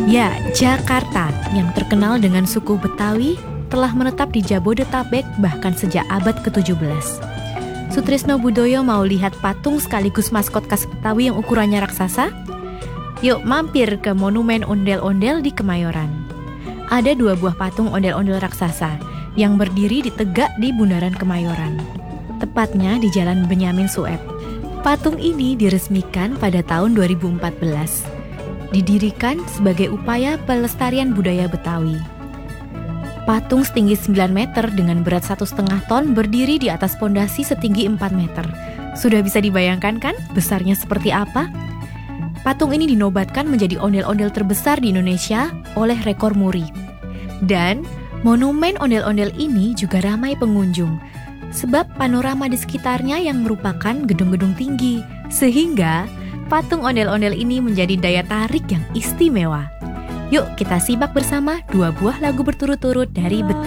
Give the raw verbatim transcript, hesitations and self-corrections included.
Ya, Jakarta yang terkenal dengan suku Betawi telah menetap di Jabodetabek bahkan sejak abad ketujuh belas. Sutrisno Budoyo mau lihat patung sekaligus maskot khas Betawi yang ukurannya raksasa? Yuk mampir ke Monumen Ondel-Ondel di Kemayoran. Ada dua buah patung ondel-ondel raksasa yang berdiri di tegak di bundaran Kemayoran, tepatnya di Jalan Benyamin Sueb. Patung ini diresmikan pada tahun dua ribu empat belas. Didirikan sebagai upaya pelestarian budaya Betawi. Patung setinggi sembilan meter dengan berat satu setengah ton berdiri di atas pondasi setinggi empat meter. Sudah bisa dibayangkan kan besarnya seperti apa? Patung ini dinobatkan menjadi ondel-ondel terbesar di Indonesia oleh Rekor Muri. Dan monumen ondel-ondel ini juga ramai pengunjung, sebab panorama di sekitarnya yang merupakan gedung-gedung tinggi, sehingga patung ondel-ondel ini menjadi daya tarik yang istimewa. Yuk kita simak bersama dua buah lagu berturut-turut dari Betawi.